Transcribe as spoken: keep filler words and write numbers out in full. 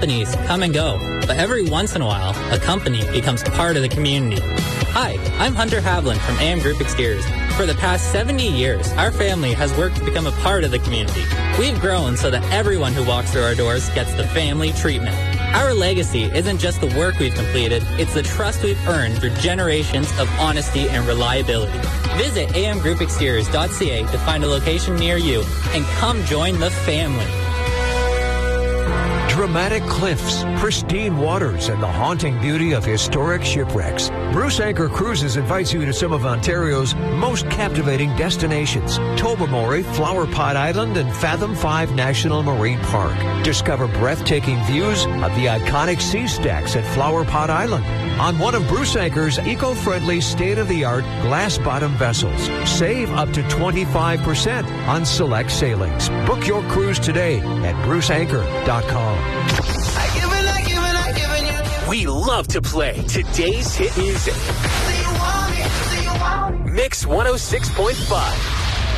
Companies come and go, but every once in a while, a company becomes part of the community. Hi, I'm Hunter Havlin from A M Group Exteriors. For the past seventy years, our family has worked to become a part of the community. We've grown so that everyone who walks through our doors gets the family treatment. Our legacy isn't just the work we've completed, it's the trust we've earned through generations of honesty and reliability. Visit a m group exteriors dot c a to find a location near you and come join the family. Dramatic cliffs, pristine waters, and the haunting beauty of historic shipwrecks. Bruce Anchor Cruises invites you to some of Ontario's most captivating destinations. Tobermory, Flower Pot Island, and Fathom five National Marine Park. Discover breathtaking views of the iconic sea stacks at Flower Pot Island on one of Bruce Anchor's eco-friendly, state-of-the-art glass-bottom vessels. Save up to twenty-five percent on select sailings. Book your cruise today at bruce anchor dot com. We love to play today's hit music. Mix one oh six point five.